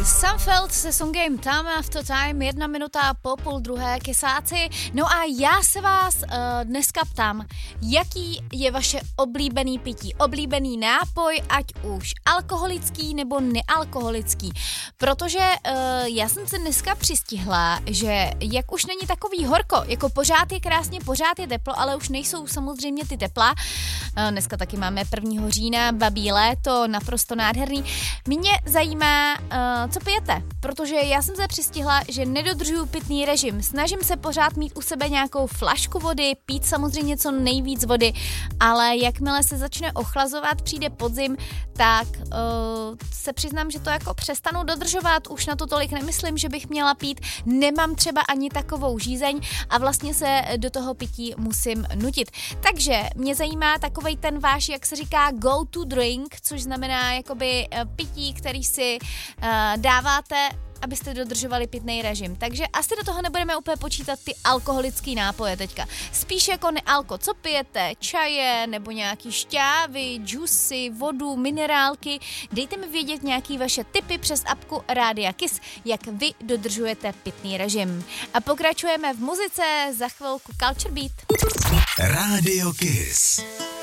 Sunfeld se songem Time After Time, 1 minuta po půl druhé, Kysáci. No a já se vás dneska ptám, jaký je vaše oblíbený pití, oblíbený nápoj, ať už alkoholický nebo nealkoholický. Protože já jsem se dneska přistihla, že jak už není takový horko, jako pořád je krásně, pořád je teplo, ale už nejsou samozřejmě ty tepla. Dneska taky máme 1. října, babí léto, naprosto nádherný. Mě zajímá, co pijete, protože já jsem se přistihla, že nedodržuju pitný režim. Snažím se pořád mít u sebe nějakou flašku vody, pít samozřejmě co nejvíc vody, ale jakmile se začne ochlazovat, přijde podzim, tak se přiznám, že to jako přestanu dodržovat, už na to tolik nemyslím, že bych měla pít, nemám třeba ani takovou žízeň a vlastně se do toho pití musím nutit. Takže mě zajímá takovej ten váš, jak se říká, go to drink, což znamená jakoby pití, který si dáváte, abyste dodržovali pitný režim. Takže asi do toho nebudeme úplně počítat ty alkoholický nápoje teďka. Spíš jako nealko. Co pijete? Čaje nebo nějaký šťávy, džusy, vodu, minerálky? Dejte mi vědět nějaký vaše tipy přes apku Rádia Kiss, jak vy dodržujete pitný režim. A pokračujeme v muzice, za chvilku Culture Beat. Rádio Kiss.